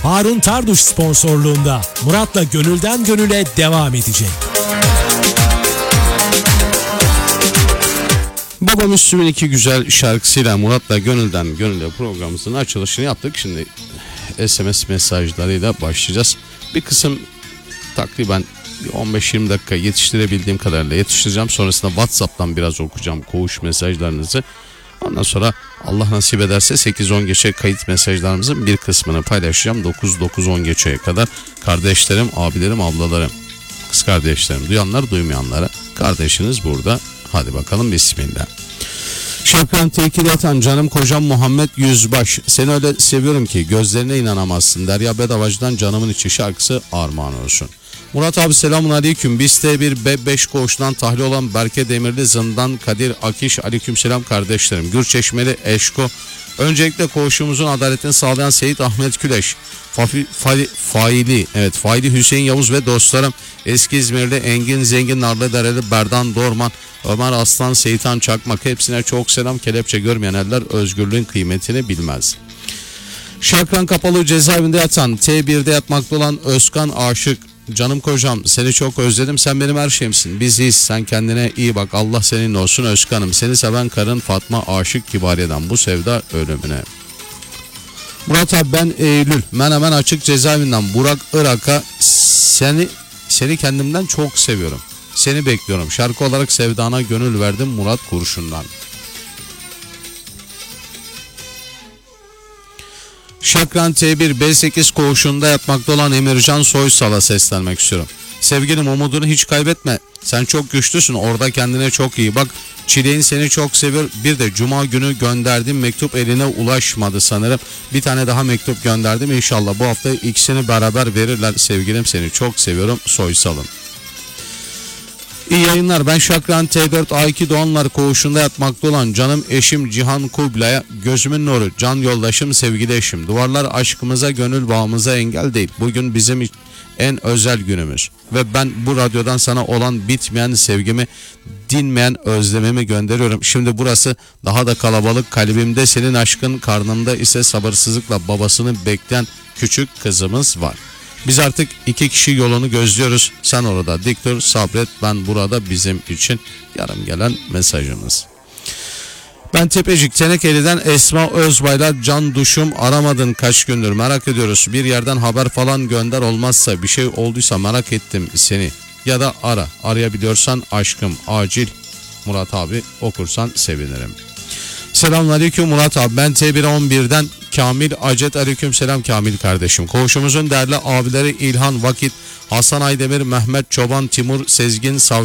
Harun Tarduş sponsorluğunda Murat'la Gönülden Gönüle devam edecek. Baba Müslüm'ün iki güzel şarkısıyla Murat'la Gönülden Gönüle programımızın açılışını yaptık. Şimdi SMS mesajlarıyla başlayacağız. Bir kısım takriben 15-20 dakika yetiştirebildiğim kadarıyla yetiştireceğim. Sonrasında WhatsApp'tan biraz okuyacağım koğuş mesajlarınızı. Ondan sonra Allah nasip ederse 8-10 geçe kayıt mesajlarımızın bir kısmını paylaşacağım. 9-10 geçeye kadar kardeşlerim, abilerim, ablalarım, kız kardeşlerim, duyanlar duymayanlara kardeşiniz burada. Hadi bakalım bismillah. Şakran tekil atan canım kocam Muhammed Yüzbaş. Seni öyle seviyorum ki gözlerine inanamazsın. Derya Bedavacı'dan canımın içi şarkısı armağan olsun. Murat abi selamun aleyküm. Biz T1 B5 koğuşundan tahliye olan Berke Demirli, Zindan, Kadir, Akiş, aleyküm selam kardeşlerim. Gürçeşmeli, Eşko. Öncelikle koğuşumuzun adaletini sağlayan Seyit Ahmet Küleş, Faili Hüseyin Yavuz ve dostlarım. Eski İzmirli Engin Zengin, Narlıdereli Berdan Dorman, Ömer Aslan, Seyitan Çakmak, hepsine çok selam. Kelepçe görmeyen eller özgürlüğün kıymetini bilmez. Şakran Kapalı cezaevinde yatan, T1'de yatmakta olan Özkan Aşık. Canım kocam seni çok özledim, sen benim her şeyimsin, biziz, sen kendine iyi bak, Allah seninle olsun Özkan'ım. Seni seven karın Fatma Aşık Kibariye'den, bu sevda ölümüne. Murat abi ben Eylül Menemen Açık Cezaevinden Burak Irak'a seni kendimden çok seviyorum. Seni bekliyorum. Şarkı olarak sevdana gönül verdim Murat Kurşun'dan. Şakran T1 B8 koğuşunda yatmakta olan Emircan Soysal'a seslenmek istiyorum. Sevgilim umudunu hiç kaybetme. Sen çok güçlüsün. Orada kendine çok iyi bak. Çileğin seni çok seviyor. Bir de cuma günü gönderdiğim mektup eline ulaşmadı sanırım. Bir tane daha mektup gönderdim. İnşallah bu hafta ikisini beraber verirler. Sevgilim seni çok seviyorum Soysal'ım. İyi yayınlar. Ben Şakran T4 A2 Doğanlar koğuşunda yatmakta olan canım eşim Cihan Kublay'a gözümün nuru, can yoldaşım, sevgili eşim. Duvarlar aşkımıza, gönül bağımıza engel değil. Bugün bizim en özel günümüz. Ve ben bu radyodan sana olan bitmeyen sevgimi, dinmeyen özlemimi gönderiyorum. Şimdi burası daha da kalabalık. Kalbimde senin aşkın, karnımda ise sabırsızlıkla babasını bekleyen küçük kızımız var. Biz artık 2 kişi yolunu gözlüyoruz. Sen orada dik dur, sabret, ben burada bizim için. Yarım gelen mesajımız. Ben Tepecik Tenekeli'den Esma Özbaylar, can duşum aramadın kaç gündür, merak ediyoruz. Bir yerden haber falan gönder, olmazsa bir şey olduysa merak ettim seni. Ya da arayabiliyorsan aşkım acil. Murat abi okursan sevinirim. Selamünaleyküm Murat abi, ben T111'den Kamil Acet, aleyküm selam Kamil kardeşim. Koğuşumuzun değerli abileri İlhan Vakit, Hasan Aydemir, Mehmet Çoban, Timur Sezgin, Savcı